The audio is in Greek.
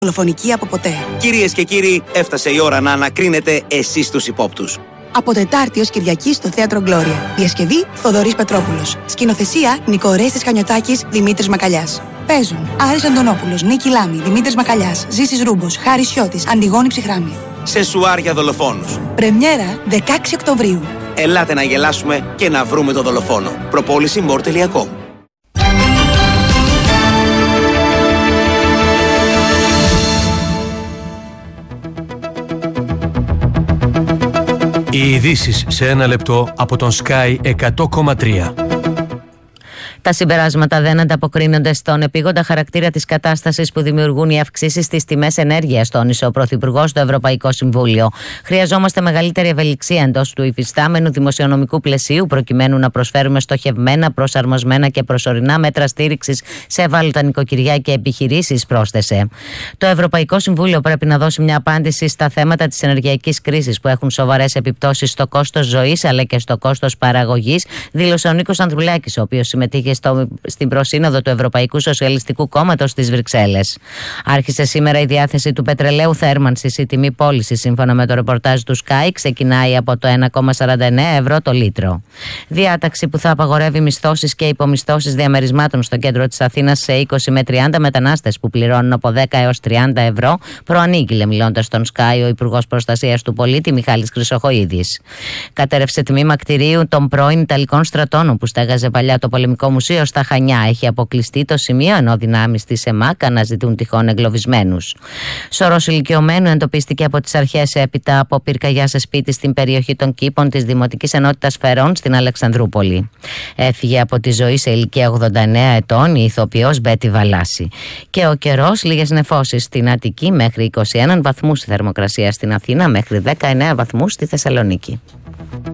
δολοφονική από ποτέ. Κυρίες και κύριοι, έφτασε η ώρα να ανακρίνετε εσείς τους υπόπτους. Από Τετάρτη ως Κυριακή στο Θέατρο Γκλώρια. Διασκευή Θοδωρής Πετρόπουλος. Σκηνοθεσία Νικορέστης Χανιωτάκης, Δημήτρης Μακαλιάς. Παίζουν Άρης Αντωνόπουλος, Νίκη Λάμη, Δημήτρης Μακαλιάς, Ζήσης Ρούμπος, Χάρης Σιώτης, Αντιγόνη Ψυχράμη. Σενσουάρ για δολοφόνους. Πρεμιέρα 16 Οκτωβρίου. Ελάτε να γελάσουμε και να βρούμε τον δολοφόνο. Προπόληση more.com. Οι ειδήσεις σε ένα λεπτό από τον Sky 100,3. Τα συμπεράσματα δεν ανταποκρίνονται στον επίγοντα χαρακτήρα της κατάστασης που δημιουργούν οι αυξήσεις στις τιμές ενέργειας, τόνισε ο Πρωθυπουργός στο Ευρωπαϊκό Συμβούλιο. Χρειαζόμαστε μεγαλύτερη ευελιξία εντός του υφιστάμενου δημοσιονομικού πλαισίου, προκειμένου να προσφέρουμε στοχευμένα, προσαρμοσμένα και προσωρινά μέτρα στήριξης σε ευάλωτα νοικοκυριά και επιχειρήσεις, πρόσθεσε. Το Ευρωπαϊκό Συμβούλιο πρέπει να δώσει μια απάντηση στα θέματα της ενεργειακής κρίσης που έχουν σοβαρές επιπτώσεις στο κόστος ζωής αλλά και στο κόστος παραγωγής, δήλωσε ο Νίκος Ανδρουλάκης, ο οποίος συμμετείχε στην προσύνοδο του Ευρωπαϊκού Σοσιαλιστικού Κόμματος στις Βρυξέλλες. Άρχισε σήμερα η διάθεση του πετρελαίου θέρμανσης. Η τιμή πώλησης, σύμφωνα με το ρεπορτάζ του Sky, ξεκινάει από το 1,49 ευρώ το λίτρο. Διάταξη που θα απαγορεύει μισθώσεις και υπομισθώσεις διαμερισμάτων στο κέντρο της Αθήνας σε 20 με 30 μετανάστες που πληρώνουν από 10 έως 30 ευρώ, προανήγγειλε μιλώντας στον Sky ο Υπουργός Προστασίας του Πολίτη Μιχάλης Χρυσοχοΐδης. Κατέρευσε τμήμα κτηρίου των πρώην Ιταλικών στρατών που στέγαζε παλιά το Πολεμικό Μουσείο στα Χανιά. Έχει αποκλειστεί το σημείο, ενώ δυνάμεις της ΕΜΑΚ αναζητούν τυχόν εγκλωβισμένους. Σωρός ηλικιωμένου εντοπίστηκε από τις αρχές έπειτα από πυρκαγιά σε σπίτι στην περιοχή των Κήπων της Δημοτικής Ενότητας Φερών στην Αλεξανδρούπολη. Έφυγε από τη ζωή σε ηλικία 89 ετών η ηθοποιός Μπέτη Βαλάση. Και ο καιρός, λίγες νεφώσεις στην Αττική μέχρι 21 βαθμούς η θερμοκρασία στην Αθήνα, μέχρι 19 βαθμούς στη Θεσσαλονίκη.